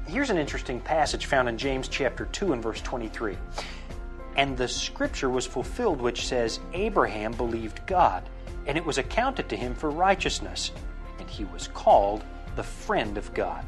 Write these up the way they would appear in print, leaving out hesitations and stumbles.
Here's an interesting passage found in James chapter 2 and verse 23. And the scripture was fulfilled which says, Abraham believed God, and it was accounted to him for righteousness, and he was called the friend of God.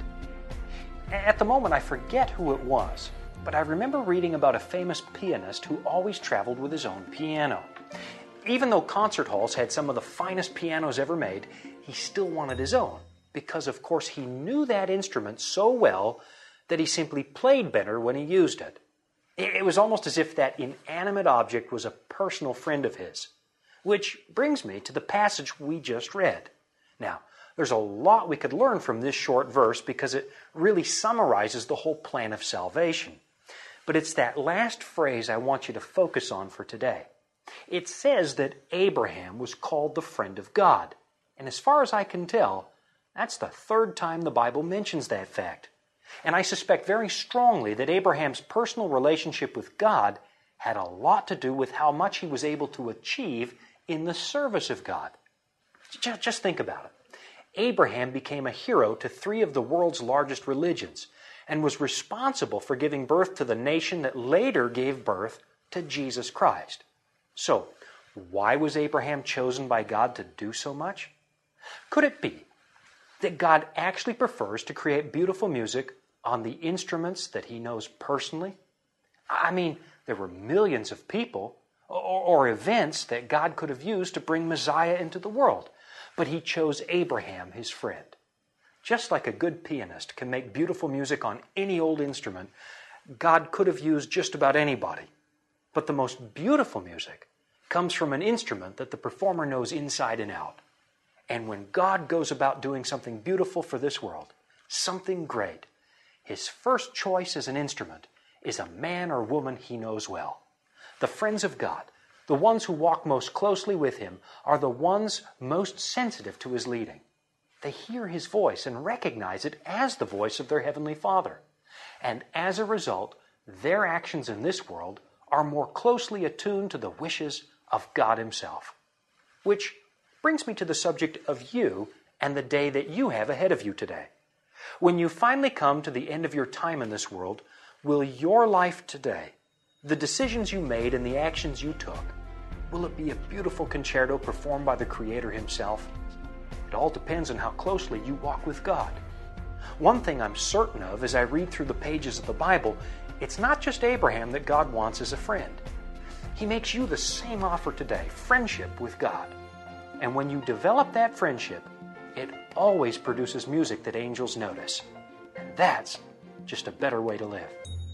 At the moment I forget who it was, but I remember reading about a famous pianist who always traveled with his own piano. Even though concert halls had some of the finest pianos ever made, he still wanted his own, because of course he knew that instrument so well that he simply played better when he used it. It was almost as if that inanimate object was a personal friend of his. Which brings me to the passage we just read. Now, there's a lot we could learn from this short verse because it really summarizes the whole plan of salvation. But it's that last phrase I want you to focus on for today. It says that Abraham was called the friend of God. And as far as I can tell, that's the third time the Bible mentions that fact. And I suspect very strongly that Abraham's personal relationship with God had a lot to do with how much he was able to achieve in the service of God. Just think about it. Abraham became a hero to 3 of the world's largest religions and was responsible for giving birth to the nation that later gave birth to Jesus Christ. So, why was Abraham chosen by God to do so much? Could it be that God actually prefers to create beautiful music on the instruments that he knows personally? I mean, there were millions of people or events that God could have used to bring Messiah into the world, but he chose Abraham, his friend. Just like a good pianist can make beautiful music on any old instrument, God could have used just about anybody. But the most beautiful music comes from an instrument that the performer knows inside and out. And when God goes about doing something beautiful for this world, something great, his first choice as an instrument is a man or woman he knows well. The friends of God, the ones who walk most closely with him, are the ones most sensitive to his leading. They hear his voice and recognize it as the voice of their Heavenly Father. And as a result, their actions in this world are more closely attuned to the wishes of God himself. Which brings me to the subject of you and the day that you have ahead of you today. When you finally come to the end of your time in this world, will your life today, the decisions you made and the actions you took, will it be a beautiful concerto performed by the Creator himself? It all depends on how closely you walk with God. One thing I'm certain of as I read through the pages of the Bible, it's not just Abraham that God wants as a friend. He makes you the same offer today, friendship with God. And when you develop that friendship, it always produces music that angels notice. And that's just a better way to live.